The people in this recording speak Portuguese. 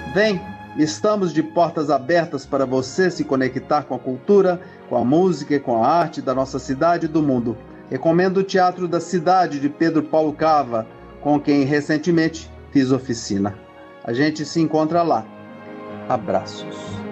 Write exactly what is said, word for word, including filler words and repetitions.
Vem, estamos de portas abertas para você se conectar com a cultura, com a música e com a arte da nossa cidade e do mundo. Recomendo o Teatro da Cidade, de Pedro Paulo Cava, com quem recentemente fiz oficina. A gente se encontra lá. Abraços.